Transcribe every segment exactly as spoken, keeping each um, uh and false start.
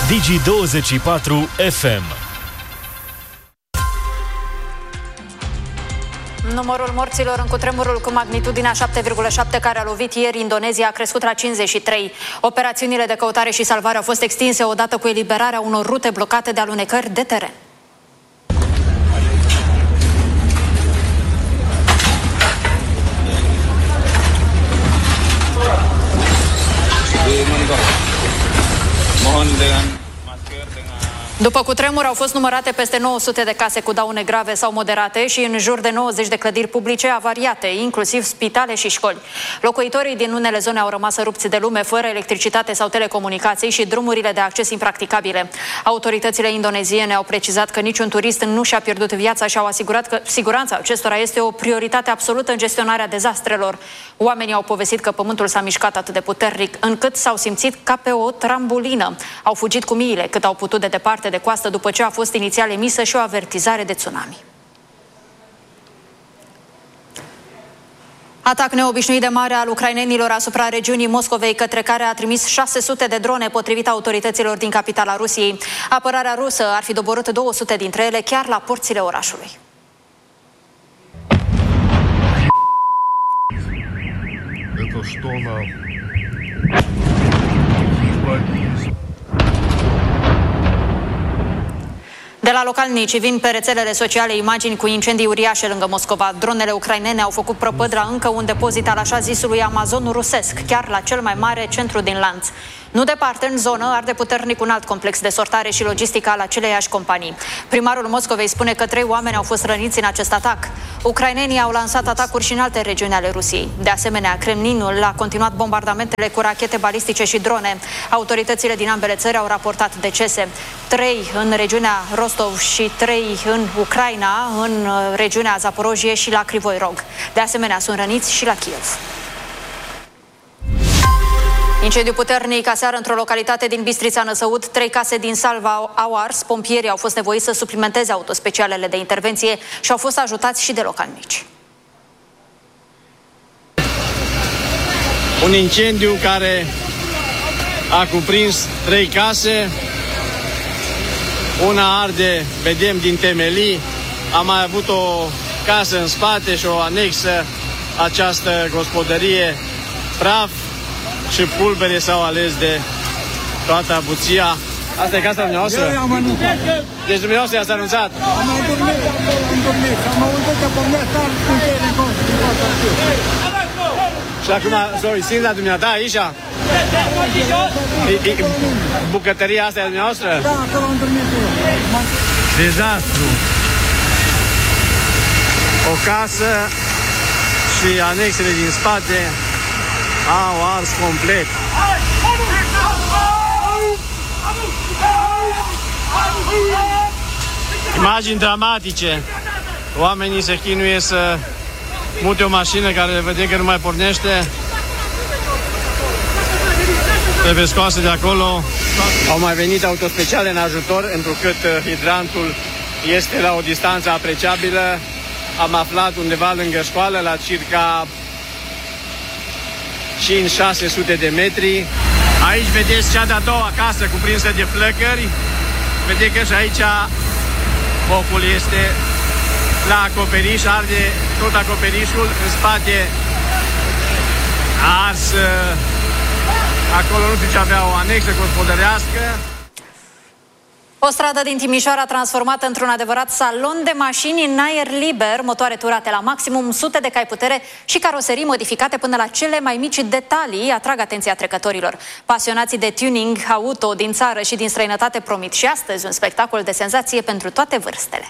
Digi douăzeci și patru F M. Numărul morților în cutremurul cu magnitudinea șapte virgulă șapte care a lovit ieri Indonezia a crescut la cincizeci și trei. Operațiunile de căutare și salvare au fost extinse odată cu eliberarea unor rute blocate de alunecări de teren. După cutremur au fost numărate peste nouă sute de case cu daune grave sau moderate și în jur de nouăzeci de clădiri publice avariate, inclusiv spitale și școli. Locuitorii din unele zone au rămas rupți de lume, fără electricitate sau telecomunicații și drumurile de acces impracticabile. Autoritățile indoneziene au precizat că niciun turist nu și-a pierdut viața și au asigurat că siguranța acestora este o prioritate absolută în gestionarea dezastrelor. Oamenii au povestit că pământul s-a mișcat atât de puternic încât s-au simțit ca pe o trambulină. Au fugit cu miile cât au putut de departe de coastă după ce a fost inițial emisă și o avertizare de tsunami. Atac neobișnuit de mare al ucrainenilor asupra regiunii Moscovei, către care a trimis șase sute de drone, potrivit autorităților din capitala Rusiei. Apărarea rusă ar fi doborât două sute dintre ele chiar la porțile orașului. De la localnici vin pe rețelele sociale imagini cu incendii uriașe lângă Moscova. Dronele ucrainene au făcut prăpăd la încă un depozit al așa zisului Amazon rusesc, chiar la cel mai mare centru din lanț. Nu departe, în zonă, arde puternic un alt complex de sortare și logistică al aceleiași companii. Primarul Moscovei spune că trei oameni au fost răniți în acest atac. Ucrainenii au lansat atacuri și în alte regiuni ale Rusiei. De asemenea, Kremlinul a continuat bombardamentele cu rachete balistice și drone. Autoritățile din ambele țări au raportat decese. Trei în regiunea Rostov și trei în Ucraina, în regiunea Zaporojie și la Crivoi Rog. De asemenea, sunt răniți și la Kiev. Incendiu puternic aseară într-o localitate din Bistrița Năsăud. Trei case din Salva au ars. Pompierii au fost nevoiți să suplimenteze autospecialele de intervenție și au fost ajutați și de localnici. Un incendiu care a cuprins trei case. Una arde, vedem, din temelii. Am mai avut o casă în spate și o anexă. Această gospodărie, praf și pulbere s-au ales de toată avuția. Asta e casa dumneavoastră? Eu am anunțat. Deci dumneavoastră i-ați anunțat? Am mai dormit, am dormit. Am auzit că pe mine star puterii în Și acum, sorry, simt la dumneata aici? E, e, bucătăria asta e a dumneavoastră? Da, acolo am dormit eu. Dezastru. O casă și anexele din spate au ars complet. Imagini dramatice. Oamenii se chinuie să mute o mașină care vedem că nu mai pornește. Trebuie scoasă de acolo. Au mai venit autospeciale în ajutor, întrucât hidrantul este la o distanță apreciabilă. Am aflat undeva lângă școală, la circa cinci șase sute de metri. Aici vedeți cea de-a doua casă cuprinsă de flăcări. Vedeți că și aici focul este la acoperiș, arde tot acoperișul. În spate a ars, acolo nu știu ce avea, o anexă gospodărească. O stradă din Timișoara transformată într-un adevărat salon de mașini în aer liber, motoare turate la maximum, sute de cai putere și caroserii modificate până la cele mai mici detalii atrag atenția trecătorilor. Pasionații de tuning auto din țară și din străinătate promit și astăzi un spectacol de senzație pentru toate vârstele.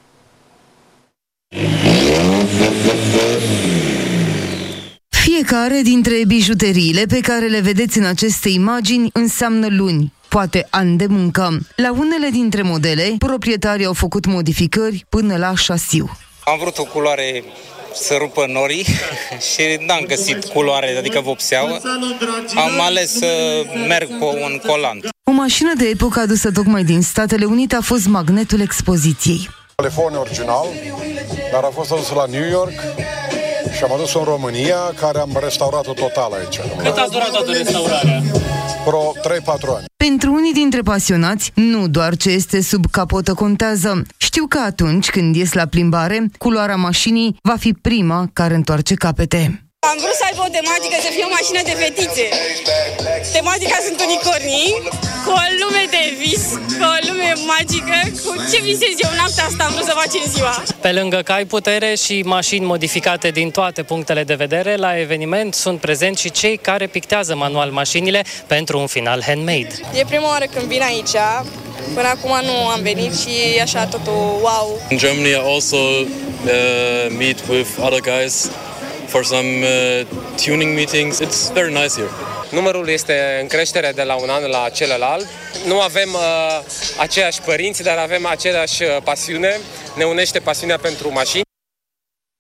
Fiecare dintre bijuteriile pe care le vedeți în aceste imagini înseamnă luni, poate ani de muncă. La unele dintre modele, proprietarii au făcut modificări până la șasiu. Am vrut o culoare să rupă norii și n-am găsit culoare, adică vopseaua. Am ales să merg pe un colant. O mașină de epocă adusă tocmai din Statele Unite a fost magnetul expoziției. Telefon original, dar a fost adus la New York și am adus-o în România, care am restaurat-o total aici. Cât ați durat toată restaurarea? vreo trei patru ani. Pentru unii dintre pasionați, nu doar ce este sub capotă contează. Știu că atunci când ies la plimbare, culoarea mașinii va fi prima care întoarce capete. Am vrut să aibă o tematică, să fie o mașină de fetițe. Tematica sunt unicornii, cu o lume de vis, cu o lume magică, cu ce visez eu noaptea asta am vrut să fac în ziua. Pe lângă că ai putere și mașini modificate din toate punctele de vedere, la eveniment sunt prezenți și cei care pictează manual mașinile pentru un final handmade. E prima oară când vin aici, până acum nu am venit și e așa totul wow. In Germany I also uh, meet with other guys for some uh, tuning meetings. It's very nice here. Numărul este în creștere de la un an la celălalt. Nu avem uh, aceiași părinți, dar avem aceeași pasiune. Ne unește pasiunea pentru mașini.